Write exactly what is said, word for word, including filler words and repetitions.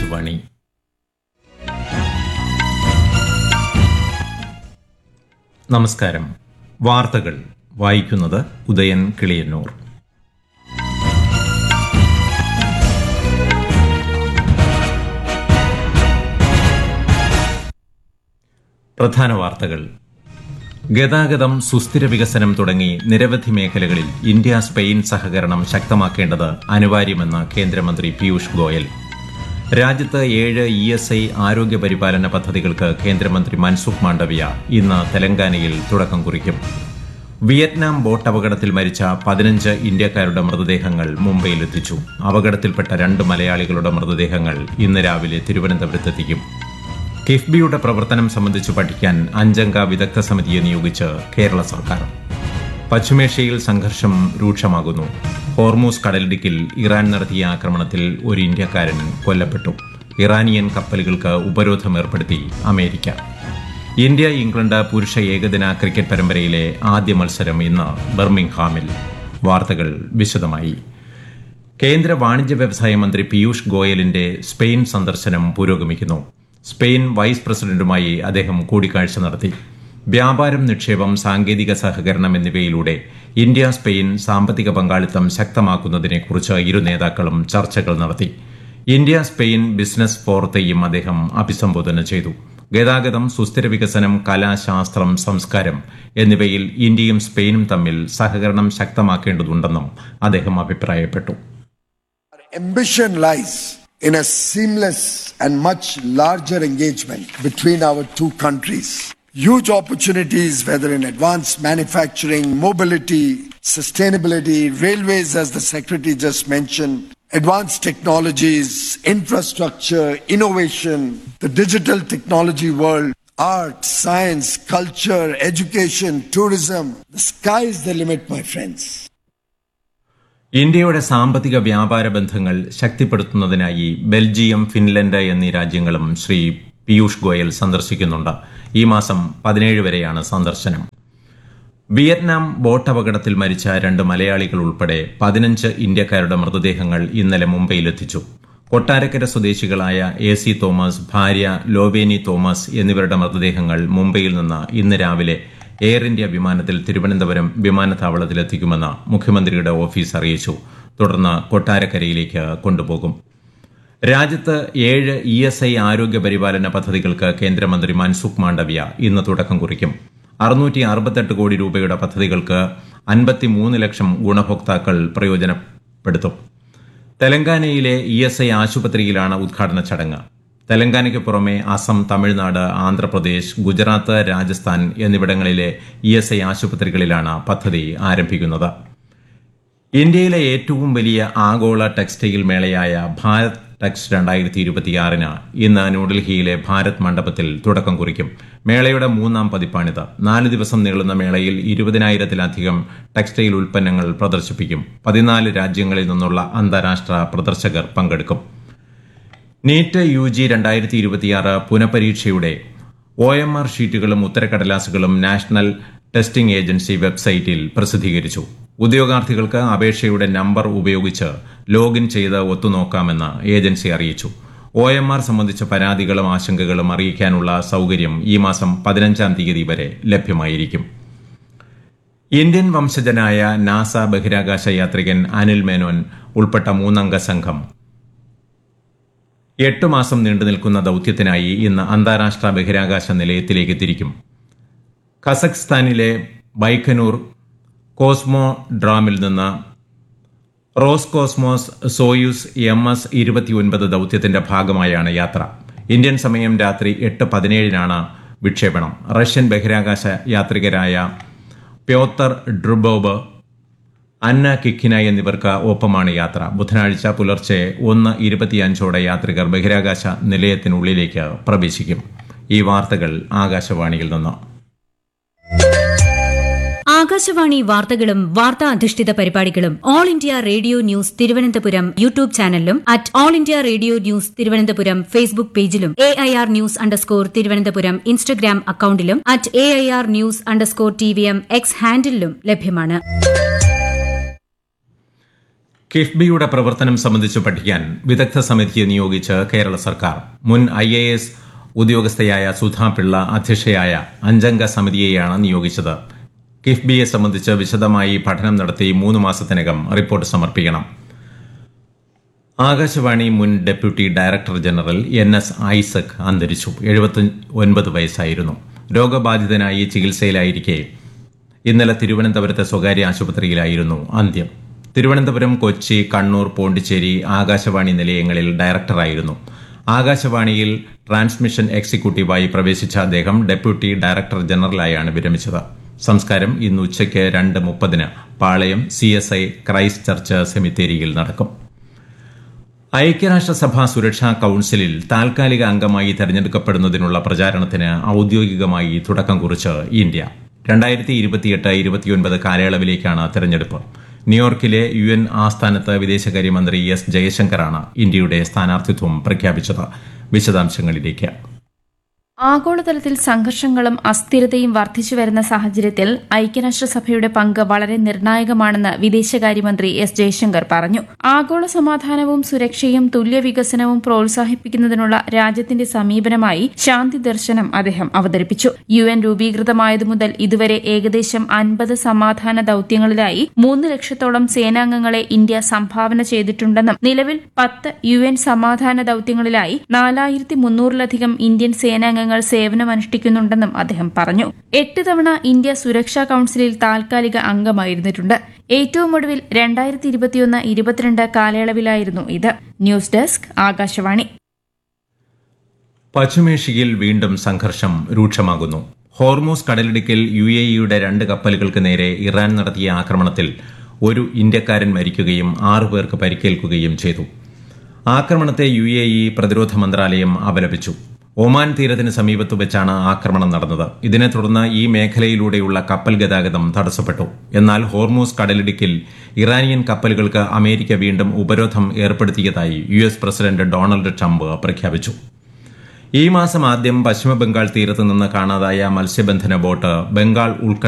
ആകാശവാണി. നമസ്കാരം. വാർത്തകൾ വായിക്കുന്നത് ഉദയൻ കിളിയന്നൂർ. പ്രധാന വാർത്തകൾ. ഗതാഗതം, സുസ്ഥിര വികസനം തുടങ്ങി നിരവധി മേഖലകളിൽ ഇന്ത്യ സ്പെയിൻ സഹകരണം ശക്തമാക്കേണ്ടത് അനിവാര്യമെന്ന് കേന്ദ്രമന്ത്രി പീയൂഷ് ഗോയൽ. രാജ്യത്ത് ഏഴ് ഇ എസ് ഐ ആരോഗ്യ പരിപാലന പദ്ധതികൾക്ക് കേന്ദ്രമന്ത്രി മൻസുഖ് മാണ്ഡവ്യ ഇന്ന് തെലങ്കാനയിൽ തുടക്കം കുറിക്കും. വിയറ്റ്നാം ബോട്ട് അപകടത്തിൽ മരിച്ച പതിനഞ്ച് ഇന്ത്യക്കാരുടെ മൃതദേഹങ്ങൾ മുംബൈയിലെത്തിച്ചു. അപകടത്തിൽപ്പെട്ട രണ്ട് മലയാളികളുടെ മൃതദേഹങ്ങൾ ഇന്ന് രാവിലെ തിരുവനന്തപുരത്തെത്തിക്കും. കിഫ്ബിയുടെ പ്രവർത്തനം സംബന്ധിച്ച് പഠിക്കാൻ അഞ്ചംഗ വിദഗ്ധ സമിതിയെ നിയോഗിച്ച് കേരള സർക്കാർ. പശ്ചിമേഷ്യയിൽ സംഘർഷം രൂക്ഷമാകുന്നു. ഹോർമൂസ് കടലിടുക്കിൽ ഇറാൻ നടത്തിയ ആക്രമണത്തിൽ ഒരു ഇന്ത്യക്കാരൻ കൊല്ലപ്പെട്ടു. ഇറാനിയൻ കപ്പലുകൾക്ക് ഉപരോധം ഏർപ്പെടുത്തി അമേരിക്ക. ഇന്ത്യ ഇംഗ്ലണ്ട് പുരുഷ ഏകദിന ക്രിക്കറ്റ് പരമ്പരയിലെ ആദ്യ മത്സരം ഇന്ന് ബർമിംഗ്ഹാമിൽ. വാർത്തകൾ വിശദമായി. കേന്ദ്ര വാണിജ്യ വ്യവസായ മന്ത്രി പീയൂഷ് ഗോയലിന്റെ സ്പെയിൻ സന്ദർശനം പുരോഗമിക്കുന്നു. സ്പെയിൻ വൈസ് പ്രസിഡന്റുമായി അദ്ദേഹം കൂടിക്കാഴ്ച നടത്തി. വ്യാപാരം, നിക്ഷേപം, സാങ്കേതിക സഹകരണം എന്നിവയിലൂടെ ഇന്ത്യ സ്പെയിൻ സാമ്പത്തിക പങ്കാളിത്തം ശക്തമാക്കുന്നതിനെക്കുറിച്ച് ഇരു നേതാക്കളും ചർച്ചകൾ നടത്തി. ഇന്ത്യ സ്പെയിൻ ബിസിനസ് ഫോറത്തെയും അദ്ദേഹം അഭിസംബോധന ചെയ്തു. ഗതാഗതം, സുസ്ഥിര വികസനം, കല, ശാസ്ത്രം, സംസ്കാരം എന്നിവയിൽ ഇന്ത്യയും സ്പെയിനും തമ്മിൽ സഹകരണം ശക്തമാക്കേണ്ടതുണ്ടെന്നും അദ്ദേഹം അഭിപ്രായപ്പെട്ടു. Ambition lies in a seamless and much larger engagement between our two countries. Huge opportunities, whether in advanced manufacturing, mobility, sustainability, railways, as the Secretary just mentioned, advanced technologies, infrastructure, innovation, the digital technology world, art, science, culture, education, tourism. The sky is the limit, my friends. ഇന്ത്യയുടെ സാമ്പത്തിക വ്യാപാര ബന്ധങ്ങൾ ശക്തിപ്പെടുത്തുന്നതിനായി Belgium, Finland എന്നീ രാജ്യങ്ങളും ശ്രീ പീയൂഷ് ഗോയൽ സന്ദർശിക്കുന്നുണ്ട്. ഈ മാസം പതിനേഴ് വരെയാണ് സന്ദർശനം. വിയറ്റ്നാം ബോട്ട് അപകടത്തിൽ മരിച്ച രണ്ട് മലയാളികൾ ഉൾപ്പെടെ പതിനഞ്ച് ഇന്ത്യക്കാരുടെ മൃതദേഹങ്ങൾ ഇന്നലെ മുംബൈയിലെത്തിച്ചു. കൊട്ടാരക്കര സ്വദേശികളായ എ സി തോമസ്, ഭാര്യ ലോവേനി തോമസ് എന്നിവരുടെ മൃതദേഹങ്ങൾ മുംബൈയിൽ നിന്ന് ഇന്ന് രാവിലെ എയർ ഇന്ത്യ വിമാനത്തിൽ തിരുവനന്തപുരം വിമാനത്താവളത്തിലെത്തിക്കുമെന്ന് മുഖ്യമന്ത്രിയുടെ ഓഫീസ് അറിയിച്ചു. തുടർന്ന് കൊട്ടാരക്കരയിലേക്ക് കൊണ്ടുപോകും. രാജ്യത്ത് ഏഴ് ഇ എസ് ഐ ആരോഗ്യ പരിപാലന പദ്ധതികൾക്ക് കേന്ദ്രമന്ത്രി മൻസുഖ് മാണ്ഡവ്യ ഇന്ന് തുടക്കം കുറിക്കും. അറുന്നൂറ്റി അറുപത്തെട്ട് കോടി രൂപയുടെ പദ്ധതികൾക്ക് അൻപത്തിമൂന്ന് ലക്ഷം ഗുണഭോക്താക്കൾ പ്രയോജനപ്പെടുത്തും. തെലങ്കാനയിലെ ഇ എസ് ഐ ആശുപത്രിയിലാണ് ഉദ്ഘാടന ചടങ്ങ്. തെലങ്കാനയ്ക്ക് പുറമെ അസം, തമിഴ്നാട്, ആന്ധ്രാപ്രദേശ്, ഗുജറാത്ത്, രാജസ്ഥാൻ എന്നിവിടങ്ങളിലെ ഇ എസ് ഐ ആശുപത്രികളിലാണ് പദ്ധതി ആരംഭിക്കുന്നത്. ഇന്ത്യയിലെ ഏറ്റവും വലിയ ആഗോള ടെക്സ്റ്റൈൽ മേളയായ ഭാരത് ടെക്സ് രണ്ടായിരത്തി ഇരുപത്തിയാറിന് ഇന്ന് ന്യൂഡൽഹിയിലെ ഭാരത് മണ്ഡപത്തിൽ തുടക്കം കുറിക്കും. മേളയുടെ മൂന്നാം പതിപ്പാണിത്. നാല് ദിവസം നീളുന്ന മേളയിൽ ഇരുപതിനായിരത്തിലധികം ടെക്സ്റ്റൈൽ ഉൽപ്പന്നങ്ങൾ പ്രദർശിപ്പിക്കും. പതിനാല് രാജ്യങ്ങളിൽ നിന്നുള്ള അന്താരാഷ്ട്ര പ്രദർശകർ പങ്കെടുക്കും. നീറ്റ് യു ജി രണ്ടായിരത്തി ഇരുപത്തിയാറ് പുനഃപരീക്ഷയുടെ O M R ഷീറ്റുകളും ഉത്തരക്കടലാസുകളും national testing agency വെബ്സൈറ്റിൽ പ്രസിദ്ധീകരിച്ചു. ഉദ്യോഗാർത്ഥികൾക്ക് അപേക്ഷയുടെ നമ്പർ ഉപയോഗിച്ച് ലോഗിൻ ചെയ്ത് ഒത്തുനോക്കാമെന്ന് ഏജൻസി അറിയിച്ചു. ഒ എം ആർ സംബന്ധിച്ച പരാതികളും ആശങ്കകളും അറിയിക്കാനുള്ള സൌകര്യം ഈ മാസം പതിനഞ്ചാം തീയതി വരെ ലഭ്യമായിരിക്കും. ഇന്ത്യൻ വംശജനായ നാസ ബഹിരാകാശ യാത്രികൻ അനിൽ മേനോൻ ഉൾപ്പെട്ട മൂന്നംഗ സംഘം എട്ട് മാസം നീണ്ടുനിൽക്കുന്ന ദൌത്യത്തിനായി ഇന്ന് അന്താരാഷ്ട്ര ബഹിരാകാശ നിലയത്തിലേക്ക് തിരിക്കും. കസഖ്സ്ഥാനിലെ ബൈക്കനൂർ കോസ്മോഡ്രാമിൽ നിന്ന് റോസ്കോസ്മോസ് സോയൂസ് എം എസ് ഇരുപത്തിയൊൻപത് ദൌത്യത്തിന്റെ ഭാഗമായാണ് യാത്ര. ഇന്ത്യൻ സമയം രാത്രി എട്ട് പതിനേഴിനാണ് വിക്ഷേപണം. റഷ്യൻ ബഹിരാകാശ യാത്രികരായ പ്യോത്തർ ഡ്രുബോവ്, അന്ന കിക്കിന എന്നിവർക്ക് ഒപ്പമാണ് യാത്ര. ബുധനാഴ്ച പുലർച്ചെ ഒന്ന് ഇരുപത്തിയഞ്ചോടെ യാത്രികർ ബഹിരാകാശ നിലയത്തിനുള്ളിലേക്ക് പ്രവേശിക്കും. ഈ വാർത്തകൾ ആകാശവാണിയിൽ നിന്ന്. ആകാശവാണി വാർത്തകളും വാർത്താ അധിഷ്ഠിത പരിപാടികളും all India radio news Thiruvananthapuram YouTube ചാനലിലും at all India radio news Thiruvananthapuram Facebook പേജിലും A I R news underscore Thiruvananthapuram Instagram അക്കൌണ്ടിലും at A I R news underscore T V M X ഹാൻഡിലും ലഭ്യമാണ്. കിഫ്ബിയുടെ പ്രവർത്തനം സംബന്ധിച്ച് പഠിക്കാൻ വിദഗ്ധ സമിതിയെ നിയോഗിച്ച് കേരള സർക്കാർ. മുൻ I A S ഉദ്യോഗസ്ഥയായ Sudha Pillai അധ്യക്ഷയായ അഞ്ചംഗ സമിതിയെയാണ് നിയോഗിച്ചത്. കിഫ്ബിയെ സംബന്ധിച്ച് വിശദമായി പഠനം നടത്തി മൂന്ന് മാസത്തിനകം റിപ്പോർട്ട് സമർപ്പിക്കണം. ആകാശവാണി മുൻ deputy director general N S Isaac അന്തരിച്ചു. എഴുപത്തി ഒൻപത് വയസ്സായിരുന്നു. രോഗബാധിതനായി ചികിത്സയിലായിരിക്കെ ഇന്നലെ തിരുവനന്തപുരത്തെ സ്വകാര്യ ആശുപത്രിയിലായിരുന്നു അന്ത്യം. തിരുവനന്തപുരം, കൊച്ചി, കണ്ണൂർ, പോണ്ടിച്ചേരി ആകാശവാണി നിലയങ്ങളിൽ ഡയറക്ടറായിരുന്നു. ആകാശവാണിയിൽ ട്രാൻസ്മിഷൻ എക്സിക്യൂട്ടീവായി പ്രവേശിച്ച അദ്ദേഹം ഡെപ്യൂട്ടി ഡയറക്ടർ ജനറലായാണ് വിരമിച്ചത്. സംസ്കാരം ഇന്ന് ഉച്ചയ്ക്ക് രണ്ട് മുപ്പതിന് പാളയം C S I Christ church സെമിത്തേരിയിൽ നടക്കും. ഐക്യരാഷ്ട്രസഭ സുരക്ഷാ കൌൺസിലിൽ താൽക്കാലിക അംഗമായി തെരഞ്ഞെടുക്കപ്പെടുന്നതിനുള്ള പ്രചാരണത്തിന് ഔദ്യോഗികമായി തുടക്കം കുറിച്ച് ഇന്ത്യ. രണ്ടായിരത്തി ഇരുപത്തിയെട്ട് ഇരുപത്തിയൊൻപത് കാലയളവിലേക്കാണ് തെരഞ്ഞെടുപ്പ്. ന്യൂയോർക്കിലെ യു എൻ ആസ്ഥാനത്ത് വിദേശകാര്യമന്ത്രി എസ് ജയശങ്കറാണ് ഇന്ത്യയുടെ സ്ഥാനാർത്ഥിത്വം പ്രഖ്യാപിച്ചത്. വിശദാംശങ്ങളിലേക്ക്. ആഗോളതലത്തിൽ സംഘർഷങ്ങളും അസ്ഥിരതയും വർദ്ധിച്ചുവരുന്ന സാഹചര്യത്തിൽ ഐക്യരാഷ്ട്രസഭയുടെ പങ്ക് വളരെ നിർണായകമാണെന്ന് വിദേശകാര്യമന്ത്രി എസ് ജയശങ്കർ പറഞ്ഞു. ആഗോള സമാധാനവും സുരക്ഷയും തുല്യ വികസനവും പ്രോത്സാഹിപ്പിക്കുന്നതിനുള്ള രാജ്യത്തിന്റെ സമീപനമായി ശാന്തി ദർശനം അദ്ദേഹം അവതരിപ്പിച്ചു. യു എൻ രൂപീകൃതമായതു മുതൽ ഇതുവരെ ഏകദേശം അൻപത് സമാധാന ദൌത്യങ്ങളിലായി മൂന്ന് ലക്ഷത്തോളം സേനാംഗങ്ങളെ ഇന്ത്യ സംഭാവന ചെയ്തിട്ടുണ്ടെന്നും നിലവിൽ പത്ത് യു എൻ സമാധാന ദൌത്യങ്ങളിലായി നാലായിരത്തി മുന്നൂറിലധികം ഇന്ത്യൻ സേനാംഗങ്ങൾ സേവനമനുഷ്ഠിക്കുന്നുണ്ടെന്നും അദ്ദേഹം പറഞ്ഞു. എട്ട് തവണ ഇന്ത്യ സുരക്ഷാ കൌൺസിലിൽ താൽക്കാലിക അംഗമായിരുന്നിട്ടുണ്ട്. ഏറ്റവും ഒടുവിൽ രണ്ടായിരത്തി ഇരുപത്തിയൊന്ന് ഇരുപത്തിരണ്ട് കാലയളവിലായിരുന്നു ഇത്. News desk, Akashvani. പശ്ചിമേഷ്യയിൽ വീണ്ടും സംഘർഷം രൂക്ഷമാകുന്നു. ഹോർമൂസ് കടലിടുക്കിൽ യു എ ഇയുടെ രണ്ട് കപ്പലുകൾക്ക് നേരെ ഇറാൻ നടത്തിയ ആക്രമണത്തിൽ ഒരു ഇന്ത്യക്കാരൻ മരിക്കുകയും ആറുപേർക്ക് പരിക്കേൽക്കുകയും ചെയ്തു. ആക്രമണത്തെ യു എ ഇ പ്രതിരോധ മന്ത്രാലയം അപലപിച്ചു. ഒമാൻ തീരത്തിന് സമീപത്തു വെച്ചാണ് ആക്രമണം നടന്നത്. ഇതിനെ തുടർന്ന് ഈ മേഖലയിലൂടെയുള്ള കപ്പൽ ഗതാഗതം തടസ്സപ്പെട്ടു. എന്നാൽ ഹോർമൂസ് കടലിടുക്കിൽ ഇറാനിയൻ കപ്പലുകൾക്ക് അമേരിക്ക വീണ്ടും ഉപരോധം ഏർപ്പെടുത്തിയതായി U S president Donald Trump പ്രഖ്യാപിച്ചു. ഈ മാസം ആദ്യം പശ്ചിമബംഗാൾ തീരത്ത് നിന്ന് കാണാതായ മത്സ്യബന്ധന ബോട്ട് ബംഗാൾ ഉൾക്കടലിൽ